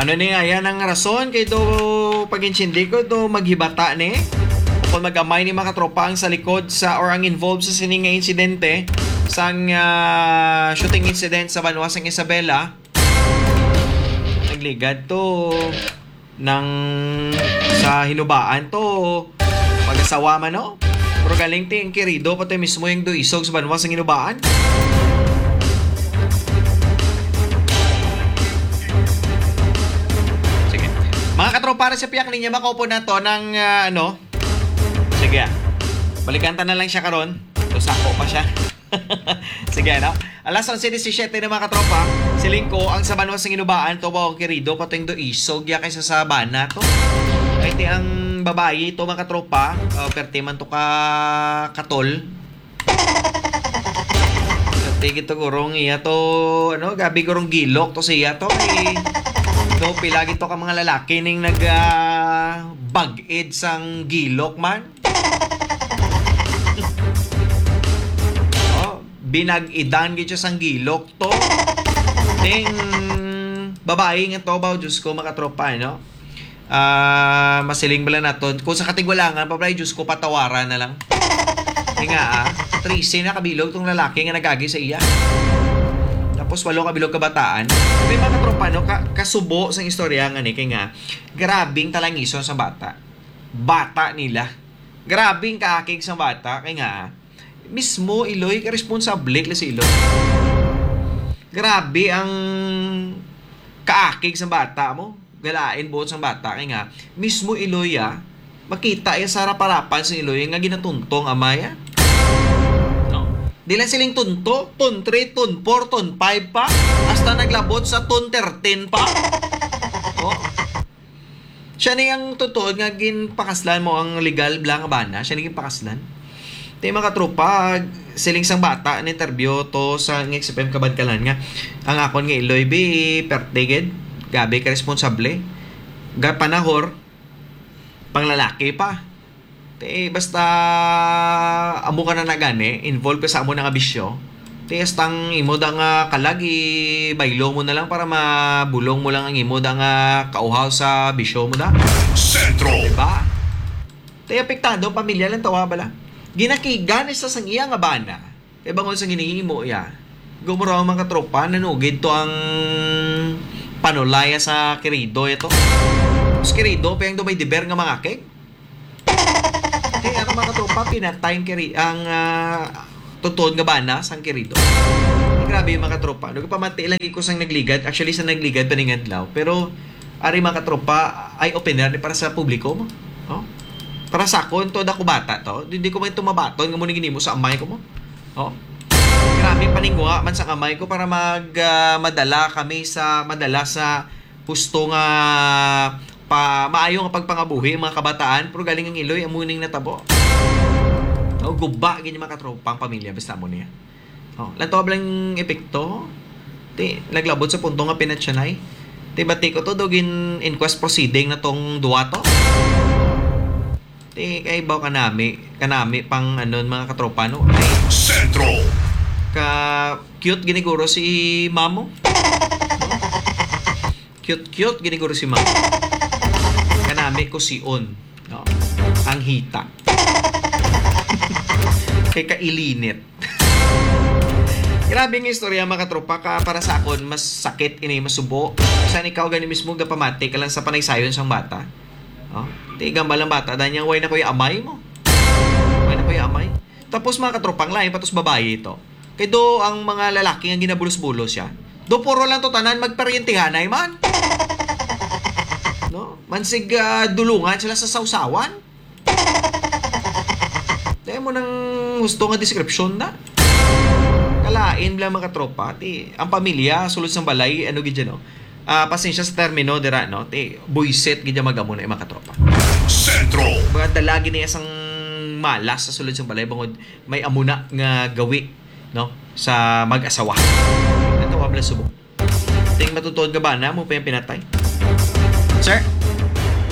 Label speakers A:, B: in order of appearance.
A: Ano ni ayan ang rason kay do pag-insindi ko do maghibata ni o kung mag-amay ni mga katropa ang sa likod sa or ang involved sa sining nga insidente sang shooting incident sa Banwa sang Isabela. Nagligad to ng sa hinubaan to pag-asawa man no. Pero galing ti ang kirido pati mismo yung do isog sa Banwa sang hinubaan. Mga katropa na sa piyak niya, makaupo na to ng ano. Sige, balikan ta na lang siya karon. Tusako pa siya. Sige, no? Alas 11:17 na mga katropa. Siling ko, ang sa Banwa sang Inubaan, to ba ang kirido, pating do isog, ya kaysa sa bana to. Kahit ang babae, to mga katropa, perte man to ka katol. Perte to gurong iya to, ano, gabi gurong gilok to siya to. So, pilagi to ka mga lalaki ning bag-ed sang gilok man. Oh, binag-idan gito sang gilok to. Ting babae nga to ba, Diyos ko, makatropa, no? Masiling bala na to. Kung sa katigwalangan, pablay, Diyos ko, patawaran na lang. Nga 13 na kabilog tong lalaki nga nagagi sa iya. Tapos 8 kabilog kabataan. May mga tropa no, kasubo sa istorya nga ni kay nga grabing talangison sa bata. Bata nila. Grabing kaakig sa bata kay nga mismo Iloy ka responsable la si Iloy. Grabe ang kaakig sa bata mo. Galain buot sa bata kay nga mismo Iloy makita ya sa harapan sa Iloy nga ginatuntong amaya. Di lang siling tunto, ton 3, ton 4, ton 5 pa. Hasta naglabot sa ton 13 pa. Oh. Siya na yung totoo nga ginpakaslan mo ang legal blang bana. Siya na ginpakaslan. Ito yung mga tropa, siling sang bata na interview to sa XFM Kabadkalan nga. Ang akon nga Iloy B, perteged, gabi ka responsable. Panahor, panglalaki pa. Basta amo ka na nagani, involved ka sa amo na nga bisyo. Tang imo da nga kalagi, baylo mo na lang para mabulong mo lang ang imo da nga kauhaw sa bisyo mo da. Sentro! Diba? Apektado, pamilya lang tawa bala. Ginakiganis sa sang iya nga bana. Bangon sa ginihimo ya. Gumuraw mga katropa, nanugid to ang panulaya sa kirido ito. Sa kirido, pa yung dumay diber nga mga kek. Kaya ang mga katropa, pinatay ang tutuon nga bana sang kirido. Grabe yung mga katropa. Nagpamati lang ko sang nagligad. Actually, sa nagligad paningadlaw. Pero, ari mga katropa, ay opener para sa publiko mo. Oh? Para sa akon, to ako bata to. Hindi ko man tumabaton. Nga muna ginimo sa amay ko mo. Oh? Grabe paningwa man sa amay ko para madala sa pusto nga maayo nga pagpangabuhi mga kabataan pero galing ang Iloy amuning natabo. Oh, guba ganyan mga katropang pamilya basta mo niya. Oh, lanto blang epekto. Naglabot sa punto nga pinatsanay. Bati ko to dogin inquest proceeding na tong duwa to. Kay baw kanami pang anon mga katropa no. Sentro. Cute giniguro si Mamo. Cute giniguro si Mamo. Kanami ko si On, no? Ang hita. Kay kailinit. Grabe ng istorya mga tropa ka para sa akon mas sakit ini masubo. Saan ikaw gani mismo gapamati ka lang sa panaysayon sang bata. Oh, gambal ang bata danyang way na ko amay mo. Way na ko amay. Tapos mga katropang lain patos babae ito. Kay do ang mga lalaki nga ginabulos-bulos siya. Do puro lang to tanan magparyentihanay man. No? Mansig dulungan sila sa sausawan. Dahil mo nang gusto nga description na. Kalain lang mga tropa. Ang pamilya, sulod ng balay, ano gidya no? Pasensya sa termino, dira no? Buisit gidya magamo na yung mga tropa. Sentro! Mga dalagi na isang malas sa sulod ng balay, bangod may amuna nga gawi, no? Sa mag-asawa. Ito wabla subok. Ting matutuod ka ba na mo pa yung pinatay? Sir?